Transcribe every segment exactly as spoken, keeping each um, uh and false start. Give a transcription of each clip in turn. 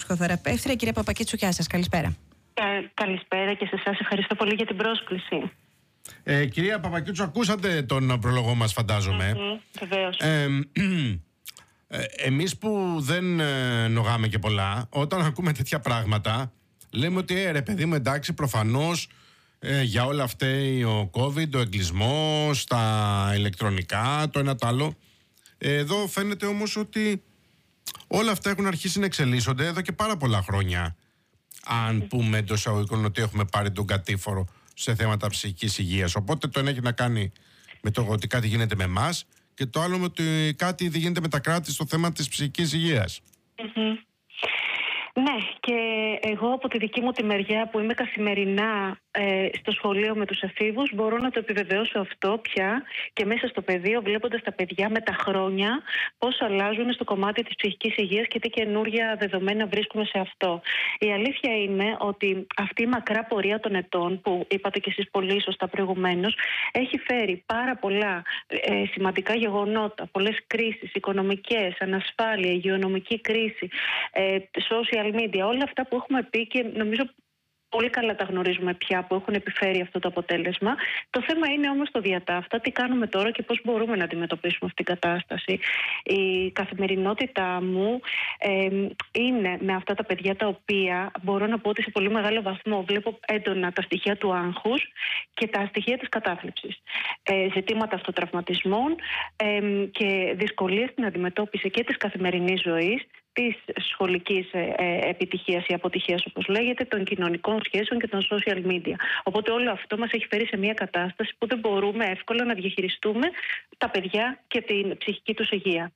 ψυχοθεραπεύτρια. Κυρία Παπακίτσου, γεια σας, καλησπέρα. Ε, καλησπέρα και σε εσάς, ευχαριστώ πολύ για την πρόσκληση. Ε, κυρία Παπακίτσου, ακούσατε τον πρόλογο μας, φαντάζομαι. Mm-hmm, βεβαίως. Ε, ε, εμείς που δεν ε, νογάμε και πολλά, όταν ακούμε τέτοια πράγματα, λέμε ότι ε, ρε παιδί μου, εντάξει, προφανώς ε, για όλα αυτά ο COVID, ο εγκλισμός, τα ηλεκτρονικά, το ένα το άλλο. Ε, εδώ φαίνεται όμως ότι όλα αυτά έχουν αρχίσει να εξελίσσονται εδώ και πάρα πολλά χρόνια. Αν πούμε εντός εισαγωγικών ότι έχουμε πάρει τον κατήφορο σε θέματα ψυχικής υγείας. Οπότε το ένα έχει να κάνει με το ότι κάτι γίνεται με εμάς και το άλλο με ότι κάτι δεν γίνεται με τα κράτη στο θέμα της ψυχικής υγείας. Mm-hmm. Ναι, και εγώ από τη δική μου τη μεριά που είμαι καθημερινά ε, στο σχολείο με τους εφήβους, μπορώ να το επιβεβαιώσω αυτό πια και μέσα στο πεδίο, βλέποντας τα παιδιά με τα χρόνια πώς αλλάζουν στο κομμάτι της ψυχικής υγείας και τι καινούργια δεδομένα βρίσκουμε σε αυτό. Η αλήθεια είναι ότι αυτή η μακρά πορεία των ετών, που είπατε κι εσείς πολύ σωστά προηγουμένως, έχει φέρει πάρα πολλά ε, σημαντικά γεγονότα, πολλές κρίσεις, οικονομικές, ανασφάλεια, υγειονομική κρίση, ε, social media, όλα αυτά που έχουμε πει και νομίζω πολύ καλά τα γνωρίζουμε πια, που έχουν επιφέρει αυτό το αποτέλεσμα. Το θέμα είναι όμως το διατάφτα, τι κάνουμε τώρα και πώς μπορούμε να αντιμετωπίσουμε αυτή την κατάσταση. Η καθημερινότητά μου ε, είναι με αυτά τα παιδιά τα οποία μπορώ να πω ότι σε πολύ μεγάλο βαθμό βλέπω έντονα τα στοιχεία του άγχους και τα στοιχεία της κατάθλιψης. Ε, ζητήματα αυτοτραυματισμών ε, και δυσκολίες στην αντιμετώπιση και της καθημερινής ζωής, της σχολικής ε, ε, επιτυχίας ή αποτυχίας, όπως λέγεται, των κοινωνικών σχέσεων και των social media. Οπότε όλο αυτό μας έχει φέρει σε μια κατάσταση που δεν μπορούμε εύκολα να διαχειριστούμε τα παιδιά και την ψυχική τους υγεία.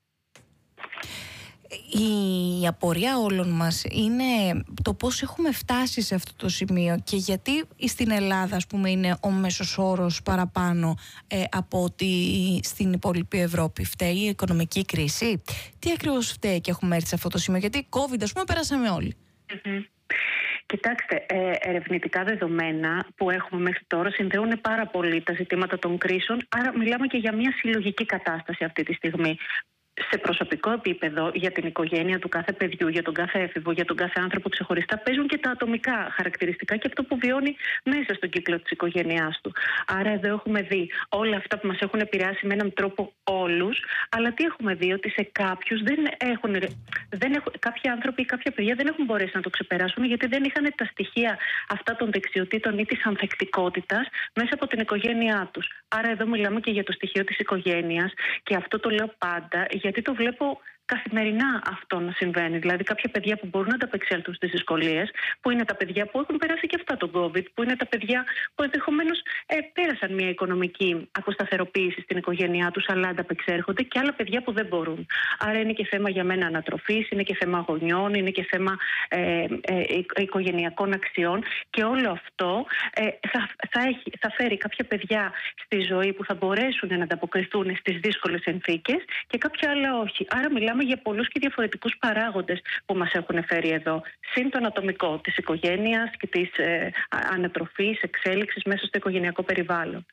Η απορία όλων μας είναι το πώς έχουμε φτάσει σε αυτό το σημείο και γιατί στην Ελλάδα, ας πούμε, είναι ο μέσος όρος παραπάνω ε, από ότι στην υπόλοιπη Ευρώπη. Φταίει η οικονομική κρίση? Τι ακριβώς φταίει και έχουμε έρθει σε αυτό το σημείο? Γιατί COVID, ας πούμε, πέρασαμε όλοι. Mm-hmm. Κοιτάξτε, ε, ερευνητικά δεδομένα που έχουμε μέχρι τώρα συνδέουν πάρα πολύ τα ζητήματα των κρίσεων, άρα μιλάμε και για μια συλλογική κατάσταση αυτή τη στιγμή. Σε προσωπικό επίπεδο, για την οικογένεια του κάθε παιδιού, για τον κάθε έφηβο, για τον κάθε άνθρωπο ξεχωριστά, παίζουν και τα ατομικά χαρακτηριστικά και αυτό που βιώνει μέσα στον κύκλο της οικογένειάς του. Άρα, εδώ έχουμε δει όλα αυτά που μας έχουν επηρεάσει με έναν τρόπο όλους, αλλά τι έχουμε δει? Ότι σε κάποιους δεν έχουν, δεν έχουν, κάποιοι άνθρωποι ή κάποια παιδιά δεν έχουν μπορέσει να το ξεπεράσουν γιατί δεν είχαν τα στοιχεία αυτά των δεξιοτήτων ή της ανθεκτικότητας μέσα από την οικογένειά τους. Άρα, εδώ μιλάμε και για το στοιχείο της οικογένειας και αυτό το λέω πάντα, γιατί το βλέπω καθημερινά αυτό να συμβαίνει. Δηλαδή, κάποια παιδιά που μπορούν να ανταπεξέλθουν στις δυσκολίες, που είναι τα παιδιά που έχουν περάσει και αυτά τον COVID, που είναι τα παιδιά που ενδεχομένως ε, πέρασαν μια οικονομική αποσταθεροποίηση στην οικογένειά τους, αλλά ανταπεξέρχονται, και άλλα παιδιά που δεν μπορούν. Άρα, είναι και θέμα για μένα ανατροφής, είναι και θέμα γονιών, είναι και θέμα ε, ε, ε, οικογενειακών αξιών. Και όλο αυτό ε, θα, θα, έχει, θα φέρει κάποια παιδιά στη ζωή που θα μπορέσουν να ανταποκριθούν στις δύσκολες συνθήκες και κάποια άλλα όχι. Άρα, μιλάμε για πολλούς και διαφορετικούς παράγοντες που μας έχουν φέρει εδώ. Συν τον ατομικό της οικογένειας και της ε, ανατροφής, εξέλιξης μέσα στο οικογενειακό περιβάλλον.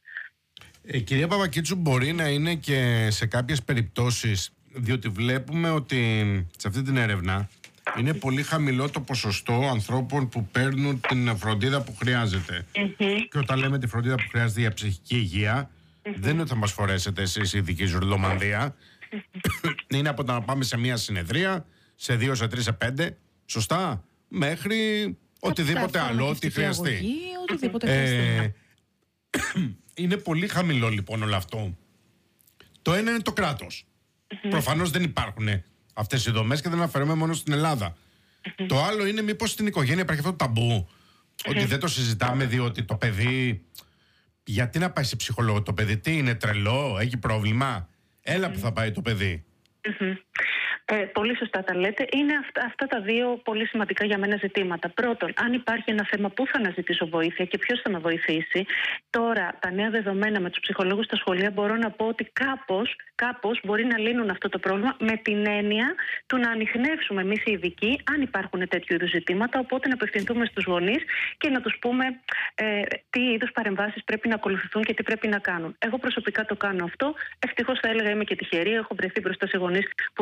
Ε, κυρία Παπακίτσου, μπορεί να είναι και σε κάποιες περιπτώσεις, διότι βλέπουμε ότι σε αυτή την έρευνα είναι πολύ χαμηλό το ποσοστό ανθρώπων που παίρνουν την φροντίδα που χρειάζεται. Mm-hmm. Και όταν λέμε τη φροντίδα που χρειάζεται για ψυχική υγεία, mm-hmm. δεν είναι ότι θα μας φορέσετε εσείς η ειδική Ζουρλομανδία. Είναι από το να πάμε σε μια συνεδρία, σε δύο, σε τρεις, σε πέντε, σωστά, μέχρι οτιδήποτε άλλο, ό,τι χρειαστεί. Οτιδήποτε χρειαστεί. Ε, είναι πολύ χαμηλό λοιπόν όλο αυτό. Το ένα είναι το κράτος. Προφανώς δεν υπάρχουν αυτές οι δομές και δεν αναφέρομαι μόνο στην Ελλάδα. Το άλλο είναι μήπως στην οικογένεια υπάρχει αυτό το ταμπού, ότι δεν το συζητάμε διότι το παιδί, γιατί να πάει σε ψυχολόγο το παιδί, τι είναι, τρελό, έχει πρόβλημα? Έλα που θα πάει το παιδί. Mm-hmm. Ε, πολύ σωστά τα λέτε. Είναι αυτά, αυτά τα δύο πολύ σημαντικά για μένα ζητήματα. Πρώτον, αν υπάρχει ένα θέμα, πού θα αναζητήσω βοήθεια και ποιος θα με βοηθήσει. Τώρα, τα νέα δεδομένα με τους ψυχολόγους στα σχολεία, μπορώ να πω ότι κάπως, κάπως μπορεί να λύνουν αυτό το πρόβλημα με την έννοια του να ανιχνεύσουμε εμείς οι ειδικοί, αν υπάρχουν τέτοιου είδους ζητήματα. Οπότε να απευθυνθούμε στους γονείς και να τους πούμε ε, τι είδους παρεμβάσεις πρέπει να ακολουθηθούν και τι πρέπει να κάνουν. Εγώ προσωπικά το κάνω αυτό. Ευτυχώς θα έλεγα είμαι και τυχερή. Έχω βρεθεί μπροστά σε γονείς που το ακούν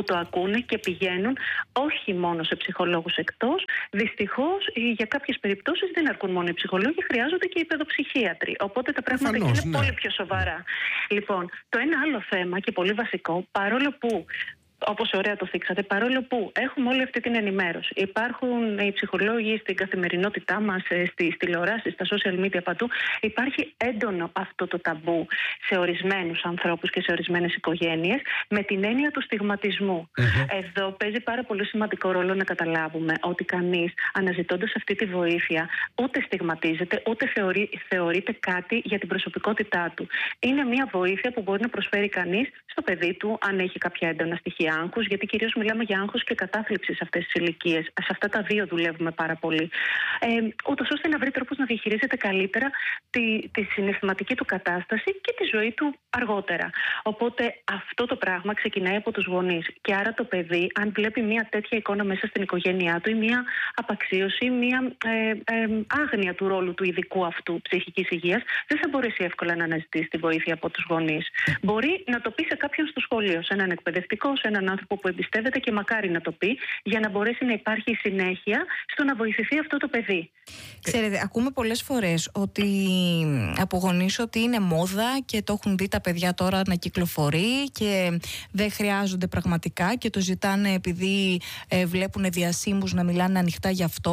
δουλεύουν και πηγαίνουν όχι μόνο σε ψυχολόγους εκτός. Δυστυχώς, για κάποιες περιπτώσεις δεν αρκούν μόνο οι ψυχολόγοι, χρειάζονται και οι παιδοψυχίατροι. Οπότε τα πράγματα Προφανώς, είναι ναι. πολύ πιο σοβαρά. Λοιπόν, το ένα άλλο θέμα και πολύ βασικό, παρόλο που, όπως ωραία το θίξατε, παρόλο που έχουμε όλη αυτή την ενημέρωση, υπάρχουν οι ψυχολόγοι στην καθημερινότητά μας, στις τηλεοράσεις, στα social media, παντού, υπάρχει έντονο αυτό το ταμπού σε ορισμένους ανθρώπους και σε ορισμένες οικογένειες, με την έννοια του στιγματισμού. Mm-hmm. Εδώ παίζει πάρα πολύ σημαντικό ρόλο να καταλάβουμε ότι κανείς, αναζητώντας αυτή τη βοήθεια, ούτε στιγματίζεται, ούτε θεωρεί, θεωρείται κάτι για την προσωπικότητά του. Είναι μια βοήθεια που μπορεί να προσφέρει κανείς στο παιδί του, αν έχει κάποια έντονα στοιχεία άγχους, γιατί κυρίως μιλάμε για άγχος και κατάθλιψη σε αυτές τις ηλικίες. Σε αυτά τα δύο δουλεύουμε πάρα πολύ. Ε, ούτως ώστε να βρει τρόπους να διαχειρίζεται καλύτερα τη, τη συναισθηματική του κατάσταση και τη ζωή του αργότερα. Οπότε αυτό το πράγμα ξεκινάει από τους γονείς. Και άρα το παιδί, αν βλέπει μια τέτοια εικόνα μέσα στην οικογένειά του, ή μια απαξίωση, ή μια ε, ε, άγνοια του ρόλου του ειδικού αυτού ψυχικής υγείας, δεν θα μπορέσει εύκολα να αναζητήσει τη βοήθεια από τους γονείς. Μπορεί να το πει σε κάποιον στο σχολείο, σε έναν εκπαιδευτικό, σε έναν άνθρωπο που εμπιστεύεται, και μακάρι να το πει, για να μπορέσει να υπάρχει συνέχεια στο να βοηθηθεί αυτό το παιδί. Ξέρετε, ακούμε πολλές φορές ότι από γονείς ότι είναι μόδα και το έχουν δει τα παιδιά τώρα να κυκλοφορεί και δεν χρειάζονται πραγματικά και το ζητάνε επειδή ε, βλέπουν διασύμους να μιλάνε ανοιχτά γι' αυτό.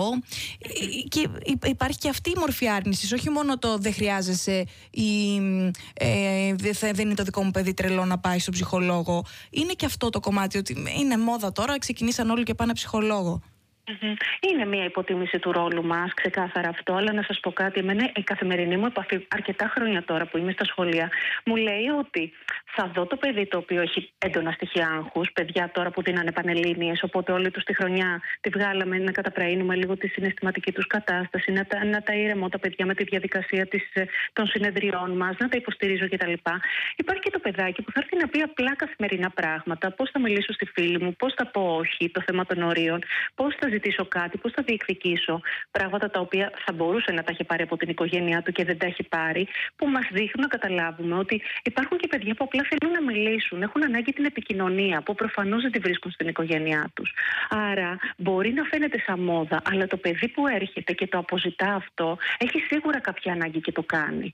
Και υπάρχει και αυτή η μορφή άρνησης, όχι μόνο το δεν χρειάζεσαι ή ε, δεν είναι το δικό μου παιδί τρελό να πάει στον ψυχολόγο. Είναι και αυτό το κομμάτι, ότι είναι μόδα τώρα, ξεκινήσαν όλοι και πάνε ψυχολόγο. Είναι μια υποτίμηση του ρόλου μας, ξεκάθαρα αυτό, αλλά να σας πω κάτι. Εμένα η καθημερινή μου επαφή, αρκετά χρόνια τώρα που είμαι στα σχολεία, μου λέει ότι θα δω το παιδί το οποίο έχει έντονα στοιχεία άγχους, παιδιά τώρα που δίνανε πανελλήνιες, οπότε όλη τους τη χρονιά τη βγάλαμε να καταπραίνουμε λίγο τη συναισθηματική τους κατάσταση, να τα, να τα ηρεμώ τα παιδιά με τη διαδικασία της, των συνεδριών μας, να τα υποστηρίζω κτλ. Υπάρχει και το παιδάκι που θα έρθει να πει απλά καθημερινά πράγματα, πώς θα μιλήσω στη φίλη μου, πώς θα πω όχι, το θέμα των ορίων, πώς θα ζητήσω κάτι, πώς θα διεκδικήσω, πράγματα τα οποία θα μπορούσε να τα έχει πάρει από την οικογένειά του και δεν τα έχει πάρει, που μας δείχνουν να καταλάβουμε ότι υπάρχουν και παιδιά που απλά θέλουν να μιλήσουν, έχουν ανάγκη την επικοινωνία, που προφανώς δεν τη βρίσκουν στην οικογένειά τους. Άρα μπορεί να φαίνεται σαν μόδα, αλλά το παιδί που έρχεται και το αποζητά αυτό, έχει σίγουρα κάποια ανάγκη και το κάνει.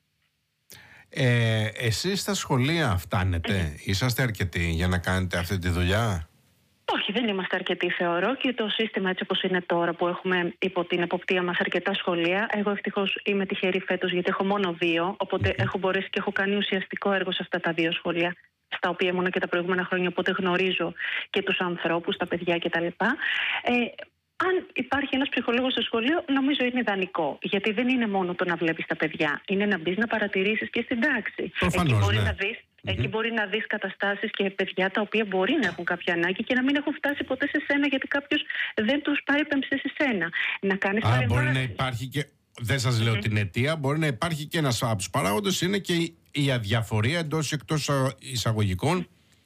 Ε, εσείς στα σχολεία φτάνετε, είσαστε αρκετοί για να κάνετε αυτή τη δουλειά? Όχι, δεν είμαστε αρκετοί, θεωρώ, και το σύστημα έτσι όπως είναι τώρα, που έχουμε υπό την εποπτεία μας αρκετά σχολεία. Εγώ ευτυχώς είμαι τυχερή φέτος, γιατί έχω μόνο δύο, οπότε mm-hmm. έχω μπορέσει και έχω κάνει ουσιαστικό έργο σε αυτά τα δύο σχολεία, στα οποία ήμουν και τα προηγούμενα χρόνια, οπότε γνωρίζω και τους ανθρώπους, τα παιδιά κτλ. Ε, Αν υπάρχει ένας ψυχολόγος στο σχολείο, νομίζω είναι ιδανικό. Γιατί δεν είναι μόνο το να βλέπεις τα παιδιά. Είναι να μπεις να παρατηρήσεις και στην τάξη. Προφανώς, εκεί μπορεί, ναι. να δεις, mm-hmm. εκεί μπορεί να δεις καταστάσεις και παιδιά τα οποία μπορεί να έχουν κάποια ανάγκη και να μην έχουν φτάσει ποτέ σε σένα, γιατί κάποιος δεν τους παρέπεμψε σε σένα. Να κάνεις Άρα μπορεί να υπάρχει και. Δεν σας λέω mm-hmm. την αιτία, μπορεί να υπάρχει και ένας από τους παράγοντες, είναι και η αδιαφορία εντός εκτός εισαγωγικών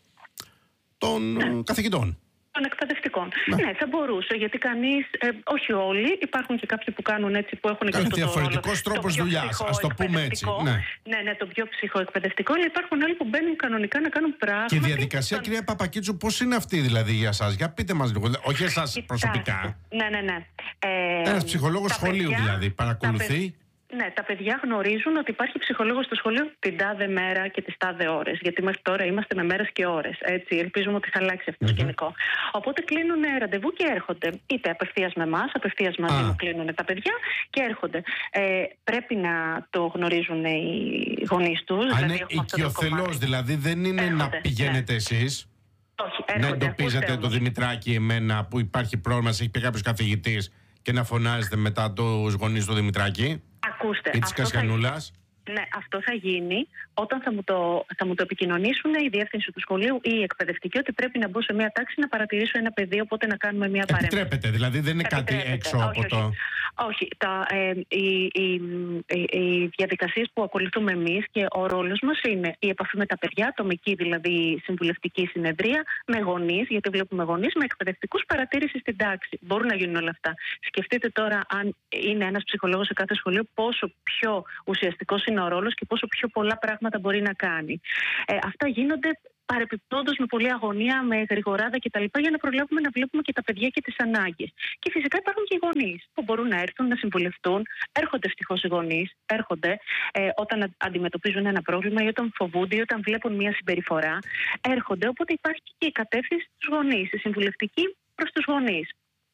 των mm-hmm. καθηγητών. Των εκπαιδευτικών. Ναι. ναι, θα μπορούσε, γιατί κανείς, ε, όχι όλοι, υπάρχουν και κάποιοι που κάνουν έτσι, που έχουν και αυτό το ρόλο. Διαφορετικός τρόπος δουλειάς, ας το πούμε έτσι. Ναι. ναι, ναι, το πιο ψυχοεκπαιδευτικό, αλλά υπάρχουν άλλοι που μπαίνουν κανονικά να κάνουν πράγματα. Και η διαδικασία, κυρία Παπακίτσου, πώς είναι αυτή δηλαδή για σας? Για πείτε μας λίγο, όχι εσάς Κοιτάξτε, προσωπικά. Ναι, ναι, ναι. Ε, Ένας ψυχολόγος σχολείου παιδιά, δηλαδή, παρακολουθεί. Ναι, τα παιδιά γνωρίζουν ότι υπάρχει ψυχολόγος στο σχολείο την τάδε μέρα και τις τάδε ώρες. Γιατί μέχρι τώρα είμαστε με μέρες και ώρες. Έτσι, ελπίζουμε ότι θα αλλάξει αυτό το mm-hmm. σκηνικό. Οπότε κλείνουν ραντεβού και έρχονται. Είτε απευθείας με εμάς, απευθείας μαζί μου κλείνουν τα παιδιά και έρχονται. Ε, πρέπει να το γνωρίζουν οι γονείς τους. Αν δηλαδή, είναι οικειοθελώς, δηλαδή δεν είναι έρχονται, να πηγαίνετε ναι. εσείς. Όχι, έρχονται, να εντοπίζετε το Δημητράκη εμένα που υπάρχει πρόβλημα, έχει πει κάποιος καθηγητής, και να φωνάζετε μετά τους γονείς του Δημητράκη. Ακούστε, ή της Κασιανούλας. Ναι, αυτό θα γίνει όταν θα μου, το, θα μου το επικοινωνήσουν η διεύθυνση του σχολείου ή η εκπαιδευτική, ότι πρέπει να μπω σε μια τάξη να παρατηρήσω ένα παιδί, οπότε να κάνουμε μια παρέμβαση. Επιτρέπεται, δηλαδή δεν είναι κάτι έξω όχι, από όχι. το. Όχι, τα, ε, οι, οι, οι, οι διαδικασίες που ακολουθούμε εμείς και ο ρόλος μας είναι η επαφή με τα παιδιά, ατομική δηλαδή συμβουλευτική συνεδρία, με γονείς, γιατί βλέπουμε γονείς, με εκπαιδευτικούς, παρατήρηση στην τάξη. Μπορούν να γίνουν όλα αυτά. Σκεφτείτε τώρα, αν είναι ένας ψυχολόγος σε κάθε σχολείο, πόσο πιο ουσιαστικός είναι ο ρόλος και πόσο πιο πολλά πράγματα μπορεί να κάνει. Ε, αυτά γίνονται παρεπιπτόντως με πολλή αγωνία, με γρηγοράδα κτλ. Για να προλάβουμε να βλέπουμε και τα παιδιά και τις ανάγκες. Και φυσικά υπάρχουν και οι γονείς που μπορούν να έρθουν να συμβουλευτούν. Έρχονται ευτυχώς οι γονείς, έρχονται ε, όταν αντιμετωπίζουν ένα πρόβλημα ή όταν φοβούνται ή όταν βλέπουν μια συμπεριφορά. Έρχονται, οπότε υπάρχει και η κατεύθυνση στους γονείς, η συμβουλευτική προς τους γονείς.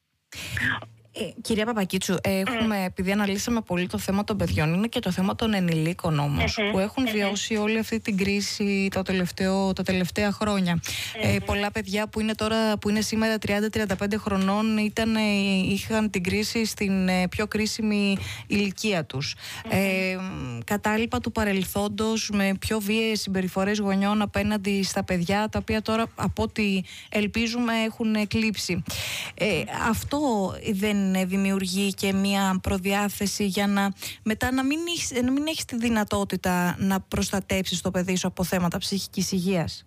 Ε, κυρία Παπακίτσου, έχουμε, mm. επειδή αναλύσαμε πολύ το θέμα των παιδιών, είναι και το θέμα των ενηλίκων όμως, mm-hmm. που έχουν βιώσει όλη αυτή την κρίση το τελευταίο, τα τελευταία χρόνια. Mm-hmm. Ε, πολλά παιδιά που είναι, τώρα, που είναι σήμερα τριάντα με τριάντα πέντε χρονών ήταν, είχαν την κρίση στην πιο κρίσιμη ηλικία τους. Mm-hmm. Ε, κατάλοιπα του παρελθόντος με πιο βίαιες συμπεριφορές γονιών απέναντι στα παιδιά, τα οποία τώρα από ό,τι ελπίζουμε έχουν εκλείψει. Ε, αυτό δεν δημιουργεί και μια προδιάθεση για να μετά να μην έχεις, να μην έχεις τη δυνατότητα να προστατέψεις το παιδί σου από θέματα ψυχικής υγείας?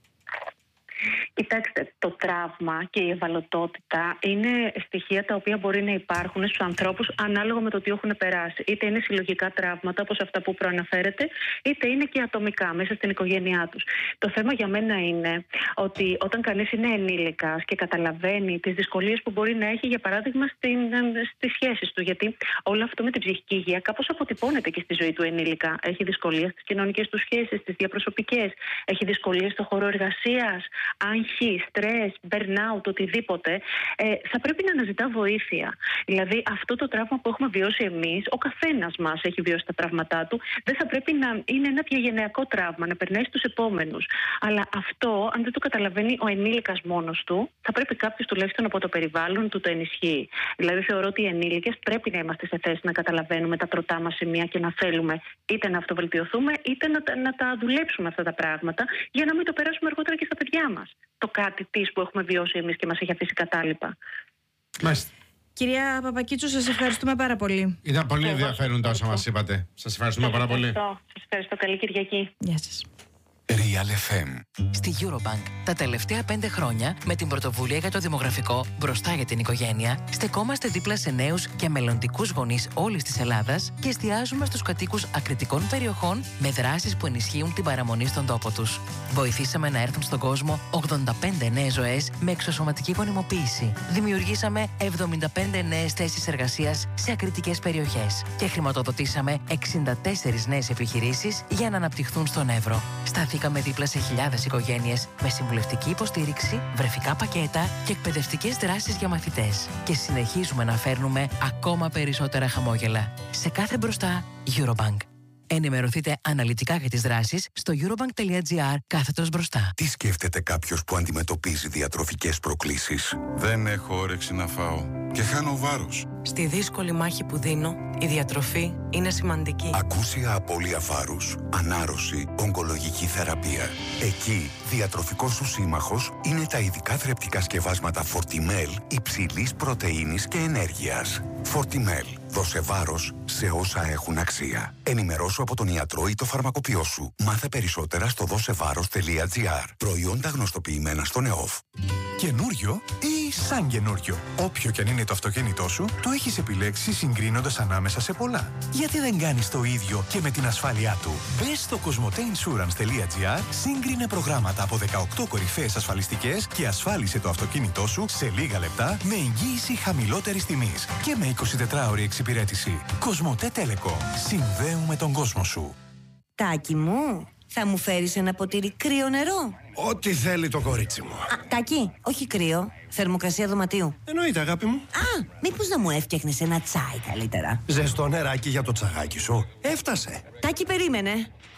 Κοιτάξτε, το τραύμα και η ευαλωτότητα είναι στοιχεία τα οποία μπορεί να υπάρχουν στους ανθρώπους ανάλογα με το τι έχουν περάσει. Είτε είναι συλλογικά τραύματα όπως αυτά που προαναφέρετε, είτε είναι και ατομικά μέσα στην οικογένειά τους. Το θέμα για μένα είναι ότι όταν κανείς είναι ενήλικας και καταλαβαίνει τις δυσκολίες που μπορεί να έχει, για παράδειγμα, στην, στις σχέσεις του, γιατί όλο αυτό με την ψυχική υγεία κάπως αποτυπώνεται και στη ζωή του ενήλικα. Έχει δυσκολίες στις κοινωνικές του σχέσεις, στις διαπροσωπικές, έχει δυσκολίες στο χώρο εργασίας, άγχη, στρες, burnout, οτιδήποτε, ε, θα πρέπει να αναζητά βοήθεια. Δηλαδή, αυτό το τραύμα που έχουμε βιώσει εμείς, ο καθένας μας έχει βιώσει τα τραύματά του, δεν θα πρέπει να είναι ένα διαγενειακό τραύμα, να περνάει στους επόμενους. Αλλά αυτό, αν δεν το καταλαβαίνει ο ενήλικας μόνος του, θα πρέπει κάποιος τουλάχιστον από το περιβάλλον του το ενισχύει. Δηλαδή, θεωρώ ότι οι ενήλικες πρέπει να είμαστε σε θέση να καταλαβαίνουμε τα τροτά μας σημεία και να θέλουμε είτε να αυτοβελτιωθούμε, είτε να, να τα δουλέψουμε αυτά τα πράγματα, για να μην το περάσουμε αργότερα και στα παιδιά μας. Το κάτι της που έχουμε βιώσει εμείς και μας έχει αφήσει κατάλοιπα. Μάλιστα. Κυρία Παπακίτσου, σας ευχαριστούμε πάρα πολύ. Ήταν πολύ ενδιαφέροντα όσα μας είπατε. Σας ευχαριστούμε πάρα πολύ. Σας ευχαριστώ. Καλή Κυριακή. Γεια σας. Real εφ εμ. Στη Eurobank, τα τελευταία πέντε χρόνια, με την πρωτοβουλία για το δημογραφικό μπροστά για την οικογένεια, στεκόμαστε δίπλα σε νέους και μελλοντικούς γονείς όλης της Ελλάδας και εστιάζουμε στους κατοίκους ακριτικών περιοχών με δράσεις που ενισχύουν την παραμονή στον τόπο τους. Βοηθήσαμε να έρθουν στον κόσμο ογδόντα πέντε νέες ζωές με εξωσωματική γονιμοποίηση. Δημιουργήσαμε εβδομήντα πέντε νέες θέσεις εργασίας σε ακριτικές περιοχές και χρηματοδοτήσαμε εξήντα τέσσερις νέες επιχειρήσεις για να αναπτυχθούν στον Εύρο. Σταθήκαμε δίπλα σε χιλιάδες οικογένειες με συμβουλευτική υποστήριξη, βρεφικά πακέτα και εκπαιδευτικές δράσεις για μαθητές. Και συνεχίζουμε να φέρνουμε ακόμα περισσότερα χαμόγελα. Σε κάθε μπροστά, Eurobank. Ενημερωθείτε αναλυτικά για τις δράσεις στο eurobank.gr κάθετος μπροστά. Τι σκέφτεται κάποιος που αντιμετωπίζει διατροφικές προκλήσεις? Δεν έχω όρεξη να φάω και χάνω βάρος. Στη δύσκολη μάχη που δίνω, η διατροφή είναι σημαντική. Ακούσια απώλεια βάρους, ανάρρωση, ογκολογική θεραπεία. Εκεί, διατροφικός σου σύμμαχος είναι τα ειδικά θρεπτικά σκευάσματα Fortimel υψηλής πρωτεΐνης και ενέργειας. Fortimel. Δώσε βάρος σε όσα έχουν αξία. Ενημερώσου από τον ιατρό ή το φαρμακοποιό σου. Μάθε περισσότερα στο δώσεβάρος τελεία τζι άρ. Προϊόντα γνωστοποιημένα στον ΕΟΦ. Καινούριο ή σαν καινούριο? Όποιο και αν είναι το αυτοκίνητό σου, το έχεις επιλέξει συγκρίνοντας ανάμεσα σε πολλά. Γιατί δεν κάνεις το ίδιο και με την ασφάλειά του? Μπες στο κοσμοτέινσουρανς τελεία τζι άρ, σύγκρινε προγράμματα από δεκαοκτώ κορυφαίες ασφαλιστικές και ασφάλισε το αυτοκίνητό σου σε λίγα λεπτά με εγγύηση χαμηλότερης τιμής και με εικοσιτετράωρη εξυπηρέτηση. Κοσμοτέ Telecom. Συνδέουμε τον κόσμο σου. Τάκη μου, θα μου φέρεις ένα ποτήρι κρύο νερό? Ό,τι θέλει το κορίτσι μου. Α, Τάκη, όχι κρύο. Θερμοκρασία δωματίου. Εννοείται, αγάπη μου. Α, μήπως να μου έφτιαχνες ένα τσάι καλύτερα? Ζεστό νεράκι για το τσαγάκι σου. Έφτασε. Τάκη, περίμενε.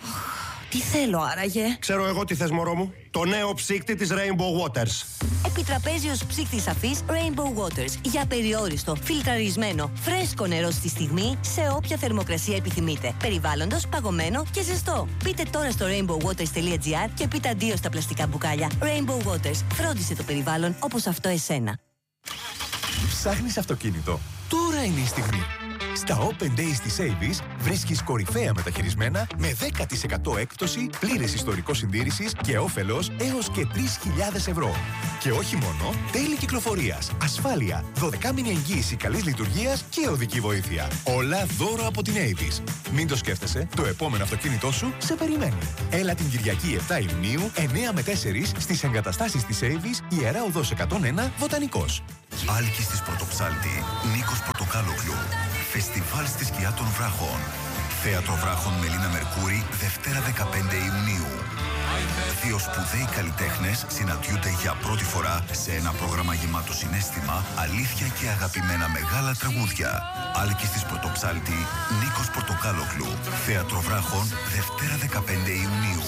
Τι θέλω άραγε? Ξέρω εγώ τι θες, μωρό μου. Το νέο ψύκτη της Rainbow Waters. Επιτραπέζιος ψύκτης αφής Rainbow Waters. Για περιόριστο, φιλτραρισμένο, φρέσκο νερό στη στιγμή, σε όποια θερμοκρασία επιθυμείτε. Περιβάλλοντος, παγωμένο και ζεστό. Πείτε τώρα στο rainbow waters τελεία τζι άρ και πείτε αντίο στα πλαστικά μπουκάλια. Rainbow Waters. Φρόντισε το περιβάλλον όπως αυτό εσένα. Ψάχνεις αυτοκίνητο? Τώρα είναι η στιγμή. Στα Open Days της Avis βρίσκεις κορυφαία μεταχειρισμένα με δέκα τοις εκατό έκπτωση, πλήρες ιστορικό συντήρησης και όφελος έως και τρεις χιλιάδες ευρώ. Και όχι μόνο, τέλη κυκλοφορίας, ασφάλεια, δωδεκάμηνη εγγύηση καλής λειτουργίας και οδική βοήθεια. Όλα δώρο από την Avis. Μην το σκέφτεσαι, το επόμενο αυτοκίνητό σου σε περιμένει. Έλα την Κυριακή επτά Ιουνίου, εννιά με τέσσερα στις εγκαταστάσεις της Avis, Ιερά Οδός εκατόν ένα, Βοτανικός. Άλκης της Πρωτοψάλτη, Νίκος Πορτοκάλογλου. Φεστιβάλ στη σκιά των βράχων. Θέατρο Βράχων Μελίνα Μερκούρη, Δευτέρα δεκαπέντε Ιουνίου. Δύο σπουδαίοι καλλιτέχνες συναντιούνται για πρώτη φορά σε ένα πρόγραμμα γεμάτο συναίσθημα, αλήθεια και αγαπημένα μεγάλα τραγούδια. Άλκης της Πρωτοψάλτη, Νίκος Πορτοκάλογλου. Θέατρο Βράχων, Δευτέρα δεκαπέντε Ιουνίου.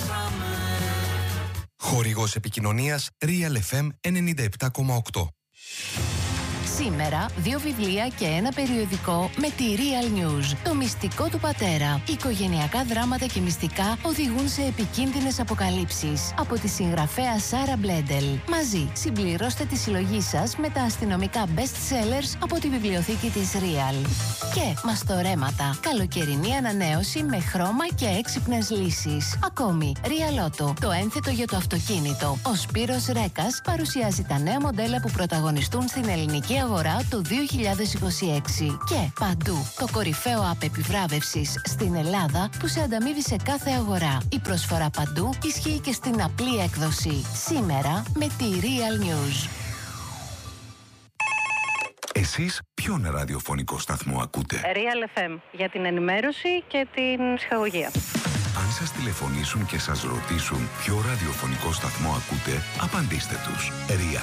Χορηγός επικοινωνίας Real εφ εμ ενενήντα επτά κόμμα οκτώ. Σήμερα, δύο βιβλία και ένα περιοδικό με τη Real News. Το μυστικό του πατέρα. Οικογενειακά δράματα και μυστικά οδηγούν σε επικίνδυνες αποκαλύψεις. Από τη συγγραφέα Σάρα Μπλέντελ. Μαζί, συμπληρώστε τη συλλογή σας με τα αστυνομικά best sellers από τη βιβλιοθήκη της Real. Και μαστορέματα. Καλοκαιρινή ανανέωση με χρώμα και έξυπνες λύσεις. Ακόμη, Real Auto. Το ένθετο για το αυτοκίνητο. Ο Σπύρος Ρέκας παρουσιάζει τα νέα μοντέλα που πρωταγωνιστούν στην ελληνική αγορά αγορά το δύο χιλιάδες είκοσι έξι. Και παντού, το κορυφαίο app επιβράβευσης στην Ελλάδα που σε ανταμείβει σε κάθε αγορά. Η προσφορά παντού ισχύει και στην απλή έκδοση. Σήμερα με τη Real News. Εσείς ποιον ραδιοφωνικό σταθμό ακούτε? Real εφ εμ για την ενημέρωση και την ψυχαγωγία. Αν σας τηλεφωνήσουν και σας ρωτήσουν ποιο ραδιοφωνικό σταθμό ακούτε, απαντήστε τους. Real.